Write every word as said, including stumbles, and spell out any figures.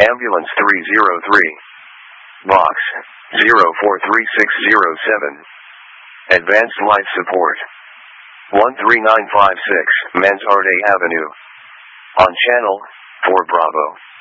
Ambulance three zero three. Box zero four three six zero seven. Advanced Life Support. one three nine five six, Manzarde Avenue. On channel four Bravo.